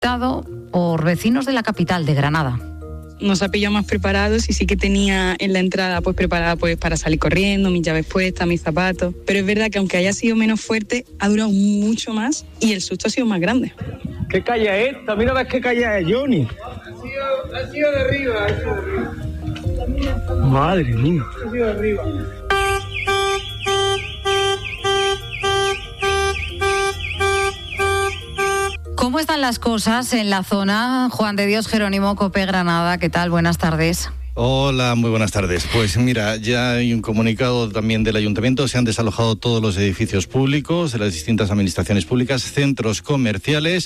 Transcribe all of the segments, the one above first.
por vecinos de la capital, de Granada. Nos ha pillado más preparados y sí que tenía en la entrada preparada para salir corriendo, mis llaves puestas, mis zapatos. Pero es verdad que aunque haya sido menos fuerte, ha durado mucho más y el susto ha sido más grande. ¿Qué calle es esta? Mira, ves qué calle es, Johnny. Ha sido de arriba. Madre mía. Ha sido de arriba. ¿Cómo están las cosas en la zona? Juan de Dios Jerónimo, COPE Granada, ¿qué tal? Buenas tardes. Hola, muy buenas tardes. Pues mira, ya hay un comunicado también del Ayuntamiento. Se han desalojado todos los edificios públicos de las distintas administraciones públicas, centros comerciales.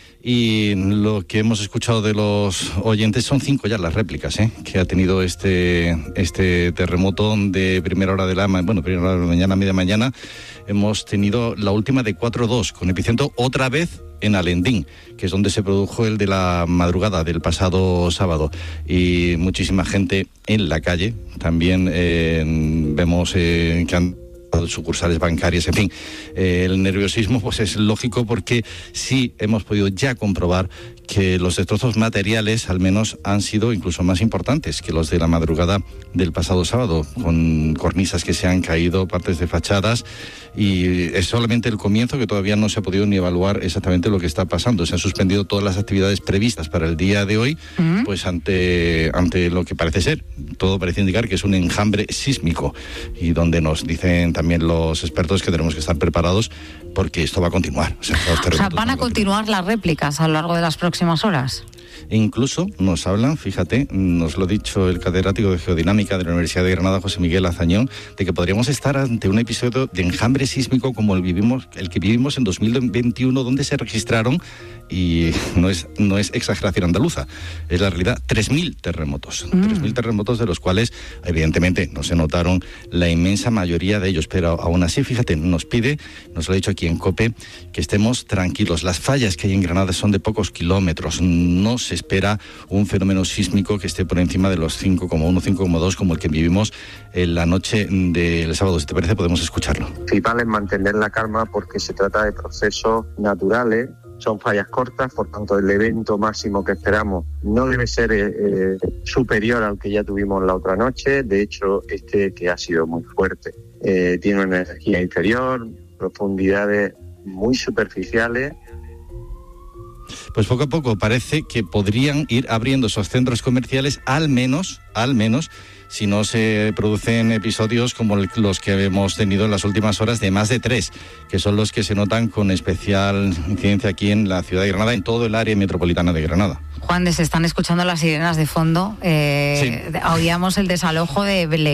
Y lo que hemos escuchado de los oyentes son 5 ya las réplicas que ha tenido este terremoto de primera hora de la mañana, media mañana. Hemos tenido la última de 4.2 con epicentro otra vez en Alendín, que es donde se produjo el de la madrugada del pasado sábado. Y muchísima gente en la calle. También vemos que han sucursales bancarias, en fin. El nerviosismo pues es lógico porque sí hemos podido ya comprobar que los destrozos materiales al menos han sido incluso más importantes que los de la madrugada del pasado sábado, con cornisas que se han caído, partes de fachadas, y es solamente el comienzo, que todavía no se ha podido ni evaluar exactamente lo que está pasando. Se han suspendido todas las actividades previstas para el día de hoy, pues ante lo que parece ser, todo parece indicar que es un enjambre sísmico, y donde nos dicen también los expertos que tenemos que estar preparados porque esto va a continuar. O sea, van a continuar las réplicas a lo largo de las próximas horas. E incluso nos hablan, fíjate, nos lo ha dicho el catedrático de Geodinámica de la Universidad de Granada, José Miguel Azañón, de que podríamos estar ante un episodio de enjambre sísmico como el que vivimos en 2021, donde se registraron, y no es exageración andaluza, es la realidad, 3.000 terremotos. 3.000 terremotos, de los cuales evidentemente no se notaron la inmensa mayoría de ellos, pero aún así, fíjate, nos lo ha dicho aquí en COPE, que estemos tranquilos. Las fallas que hay en Granada son de pocos kilómetros, no se espera un fenómeno sísmico que esté por encima de los 5,1, 5,2 como el que vivimos en la noche del sábado. Si te parece, podemos escucharlo. Lo principal es mantener la calma porque se trata de procesos naturales, son fallas cortas, por tanto el evento máximo que esperamos no debe ser superior al que ya tuvimos la otra noche. De hecho, que ha sido muy fuerte, tiene una energía inferior, profundidades muy superficiales. Pues poco a poco parece que podrían ir abriendo esos centros comerciales, al menos, si no se producen episodios como los que hemos tenido en las últimas horas de más de 3, que son los que se notan con especial incidencia aquí en la ciudad de Granada, en todo el área metropolitana de Granada. Juan, se están escuchando las sirenas de fondo. Sí. Leíamos el desalojo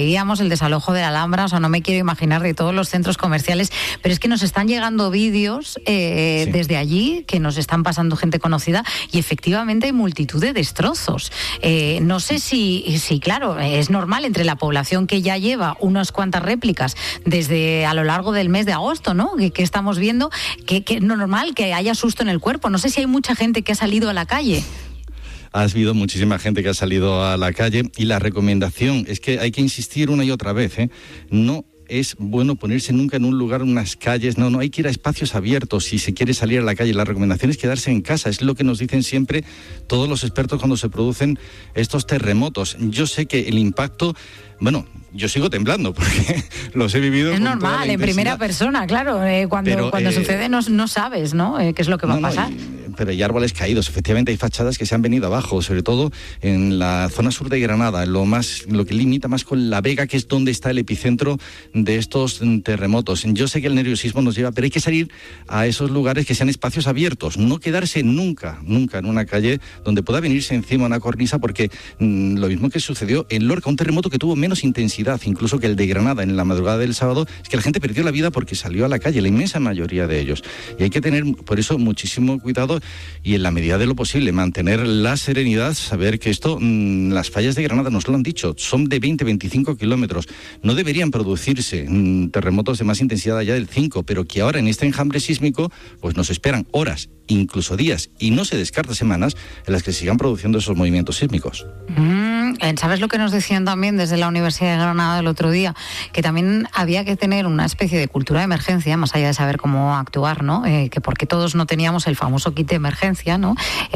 de la Alhambra, o sea, no me quiero imaginar de todos los centros comerciales, pero es que nos están llegando vídeos desde allí, que nos están pasando gente conocida, y efectivamente hay multitud de destrozos. No sé si claro, es normal entre la población que ya lleva unas cuantas réplicas desde a lo largo del mes de agosto, ¿no? Que estamos viendo que no es normal que haya susto en el cuerpo. No sé si hay mucha gente que ha salido a la calle. Ha habido muchísima gente que ha salido a la calle, y la recomendación es que hay que insistir una y otra vez, no es bueno ponerse nunca en un lugar, unas calles, no hay que ir a espacios abiertos si se quiere salir a la calle. La recomendación es quedarse en casa, es lo que nos dicen siempre todos los expertos cuando se producen estos terremotos. Yo sé que el impacto, yo sigo temblando porque los he vivido. Es normal, en primera persona, claro, cuando sucede no sabes, ¿no? Qué es lo que va a pasar. Pero hay árboles caídos, efectivamente hay fachadas que se han venido abajo, sobre todo en la zona sur de Granada, lo que limita más con La Vega, que es donde está el epicentro de estos terremotos. Yo sé que el nerviosismo nos lleva, pero hay que salir a esos lugares que sean espacios abiertos, no quedarse nunca en una calle donde pueda venirse encima una cornisa, porque lo mismo que sucedió en Lorca, un terremoto que tuvo menos intensidad incluso que el de Granada en la madrugada del sábado, es que la gente perdió la vida porque salió a la calle, la inmensa mayoría de ellos. Y hay que tener, por eso, muchísimo cuidado, y en la medida de lo posible mantener la serenidad, saber que esto, las fallas de Granada nos lo han dicho, son de 20-25 kilómetros, no deberían producirse terremotos de más intensidad allá del 5, pero que ahora en este enjambre sísmico pues nos esperan horas, incluso días, y no se descarta semanas en las que sigan produciendo esos movimientos sísmicos. ¿Sabes lo que nos decían también desde la Universidad de Granada el otro día? Que también había que tener una especie de cultura de emergencia, más allá de saber cómo actuar, ¿no? Que porque todos no teníamos el famoso kit de emergencia, ¿no?